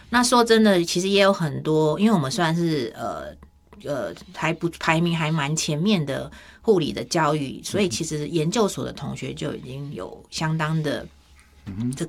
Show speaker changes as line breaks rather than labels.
那说真的，其实也有很多，因为我们虽然是还不排名还蛮前面的护理的教育，所以其实研究所的同学就已经有相当的